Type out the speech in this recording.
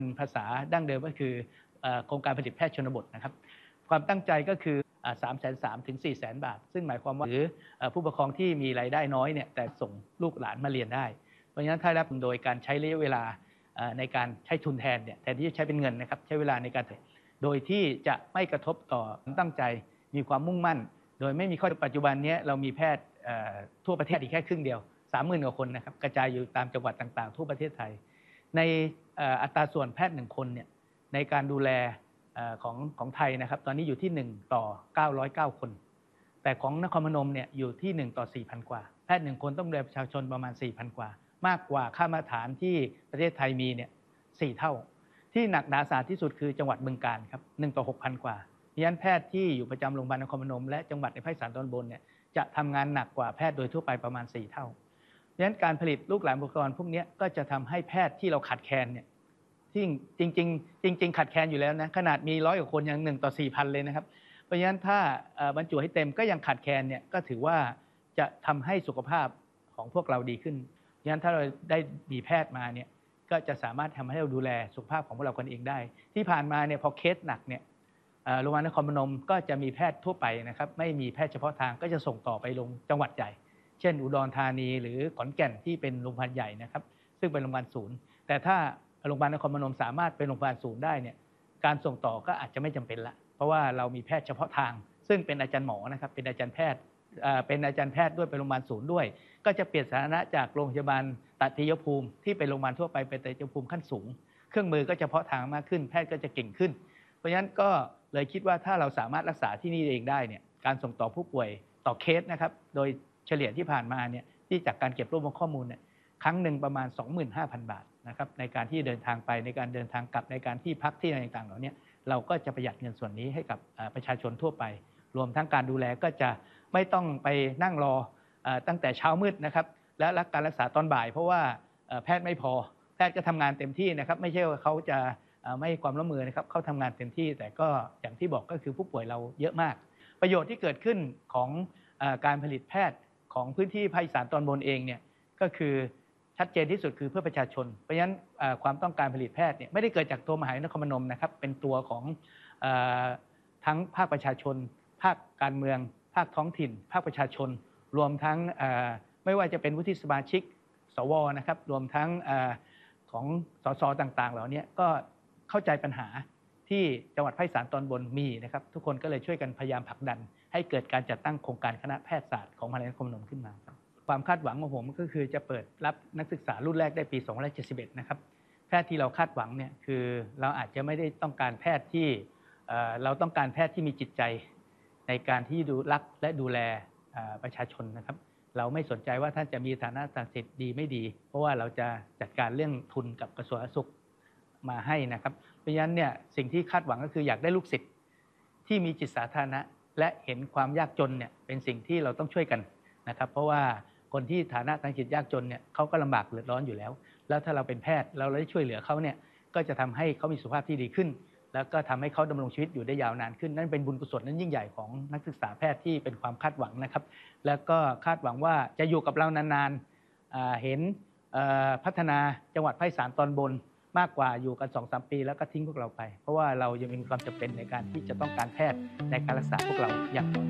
ภาษาดั้งเดิมก็คือโครงการผลิตแพทย์ชนบทนะครับความตั้งใจก็คือ330,000 ถึง 400,000 บาทซึ่งหมายความว่าหรือผู้ปกครองที่มีรายได้น้อยเนี่ยแต่ส่งลูกหลานมาเรียนได้เพราะฉะนั้นถ้ารับโดยการใช้ระยะเวลาในการใช้ทุนแทนเนี่ยแทนที่จะใช้เป็นเงินนะครับใช้เวลาในการโดยที่จะไม่กระทบต่อตั้งใจมีความมุ่งมั่นโดยไม่มีข้อปัจจุบันนี้เรามีแพทย์ทั่วประเทศอีกแค่ครึ่งเดียว 30,000 กว่าคนนะครับกระจายอยู่ตามจังหวัดต่างๆทั่วประเทศไทยในอัตราส่วนแพทย์1คนเนี่ยในการดูแลของไทยนะครับตอนนี้อยู่ที่1ต่อ909คนแต่ของนครพนมเนี่ยอยู่ที่1ต่อ 4,000 กว่าแพทย์1คนต้องดูแลประชาชนประมาณ 4,000 กว่ามากกว่าค่ามาตรฐานที่ประเทศไทยมีเนี่ย4เท่าที่หนักหนาสาหัสที่สุดคือจังหวัดบึงกาฬครับ1ต่อ 6,000 กว่าดังนั้นแพทย์ที่อยู่ประจำโรงพยาบาลนครพนมและจังหวัดในภาคอีสานตอนบนเนี่ยจะทำงานหนักกว่าแพทย์โดยทั่วไปประมาณ4เท่าดังนั้นการผลิตลูกหลานบุคลากรพวกนี้ก็จะทำให้แพทย์ที่เราขาดแคลนเนี่ยที่จริงขาดแคลนอยู่แล้วนะขนาดมี100 กว่าคนยัง1ต่อ 4,000 เลยนะครับเพราะฉะนั้นถ้าบรรจุให้เต็มก็ยังขาดแคลนเนี่ยก็ถือว่าจะทำให้สุขภาพของพวกเราดีขึ้นดังนั้นถ้าเราได้มีแพทย์มาเนี่ยก็จะสามารถทำให้เราดูแลสุขภาพของพวกเราคนเองได้ที่ผ่านมาเนี่ยพอเคสหนักเนี่ยโรงพยาบาลนครพนมก็จะมีแพทย์ทั่วไปนะครับไม่มีแพทย์เฉพาะทางก็จะส่งต่อไปโรงจังหวัดใหญ่เช่นอุดรธานีหรือขอนแก่นที่เป็นโรงพยาบาลใหญ่นะครับซึ่งเป็นโรงพยาบาลศูนย์แต่ถ้าโรงพยาบาลนครพนมสามารถเป็นโรงพยาบาลศูนย์ได้เนี่ยการส่งต่อก็อาจจะไม่จำเป็นละเพราะว่าเรามีแพทย์เฉพาะทางซึ่งเป็นอาจารย์หมอนะครับเป็นอาจารย์แพทย์ด้วยเป็นโรงพยาบาลศูนย์ด้วยก็จะเปลี่ยนสถานะจากโรงพยาบาลตัดทิยภูมิที่เป็นโรงพยาบาลทั่วไปเป็นตัดทิยภูมิขั้นสูงเครื่องมือก็เฉพาะทางมากขึ้นแพทย์ก็จะเก่งขึ้นเพราะฉะนั้นก็เลยคิดว่าถ้าเราสามารถรักษาที่นี่เองได้เนี่ยการส่งต่อผู้ป่วยต่อเคสนะครับโดยเฉลี่ยที่ผ่านมาเนี่ยที่จากการเก็บรวบรวมข้อมูลเนี่ยครั้งหนึ่งประมาณ 25,000 บาทนะครับในการที่เดินทางไปในการเดินทางกลับในการที่พักที่อะไรต่างๆเหล่านี้เราก็จะประหยัดเงินส่วนนี้ให้กับประชาชนทั่วไปรวมทั้งการดูแลก็จะไม่ต้องไปนั่งรอตั้งแต่เช้ามืดนะครับและการรักษาตอนบ่ายเพราะว่าแพทย์ไม่พอแพทย์ก็ทำงานเต็มที่นะครับไม่ใช่ว่าเขาจะไม่ให้ความร่วมมือนะครับเขาทำงานเต็มที่แต่ก็อย่างที่บอกก็คือผู้ป่วยเราเยอะมากประโยชน์ที่เกิดขึ้นของการผลิตแพทย์ของพื้นที่ภาคอีสานตอนบนเองเนี่ยก็คือชัดเจนที่สุดคือเพื่อประชาชนเพราะฉะนั้นความต้องการผลิตแพทย์เนี่ยไม่ได้เกิดจากตัวมหาวิทยาลัยนครพนมนะครับเป็นตัวของทั้งภาคประชาชนภาคการเมืองภาคท้องถิ่นภาคประชาชนรวมทั้งไม่ว่าจะเป็นวุฒิสมาชิกสวนะครับรวมทั้งของสสต่างๆเหล่านี้ก็เข้าใจปัญหาที่จังหวัดภาคอีสานตอนบนมีนะครับทุกคนก็เลยช่วยกันพยายามผลักดันให้เกิดการจัดตั้งโครงการคณะแพทยศาสตร์ของมหาวิทยาลัยนครพนมขึ้นมาครับความคาดหวังของผมก็คือจะเปิดรับนักศึกษารุ่นแรกได้ปี2571นะครับแพทย์ที่เราคาดหวังเนี่ยคือเราอาจจะไม่ได้ต้องการแพทย์ที่เราต้องการแพทย์ที่มีจิตใจในการที่รักและดูแลประชาชนนะครับเราไม่สนใจว่าท่านจะมีฐานะทางเศรษฐกิจดีไม่ดีเพราะว่าเราจะจัดการเรื่องทุนกับกระทรวงสาธารณสุขมาให้นะครับเพราะฉะนั้นเนี่ยสิ่งที่คาดหวังก็คืออยากได้ลูกศิษย์ที่มีจิตสาธารณะและเห็นความยากจนเนี่ยเป็นสิ่งที่เราต้องช่วยกันนะครับเพราะว่าคนที่ฐานะทางจิตยากจนเนี่ยเขาก็ลำบากเดือดร้อนอยู่แล้วแล้วถ้าเราเป็นแพทย์เราได้ช่วยเหลือเขาเนี่ยก็จะทำให้เขามีสุขภาพที่ดีขึ้นแล้วก็ทำให้เขาดำรงชีวิตอยู่ได้ยาวนานขึ้นนั่นเป็นบุญกุศลนั้นยิ่งใหญ่ของนักศึกษาแพทย์ที่เป็นความคาดหวังนะครับแล้วก็คาดหวังว่าจะอยู่กับเรานานๆเห็นพัฒนาจังหวัดภาคอีสานตอนบนมากกว่าอยู่กัน 2-3 ปีแล้วก็ทิ้งพวกเราไปเพราะว่าเรายังมีความจำเป็นในการที่จะต้องการแพทย์ในการรักษาพวกเราอย่าง